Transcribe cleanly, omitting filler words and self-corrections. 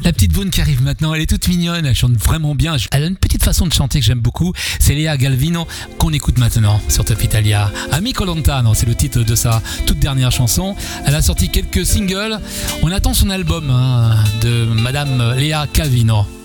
La petite Boone qui arrive maintenant, elle est toute mignonne, elle chante vraiment bien. Elle a une petite façon de chanter que j'aime beaucoup. C'est Léa Galvino qu'on écoute maintenant sur Top Italia. Amico Lontano, c'est le titre de sa toute dernière chanson. Elle a sorti quelques singles. On attend son album de Madame Léa Calvino.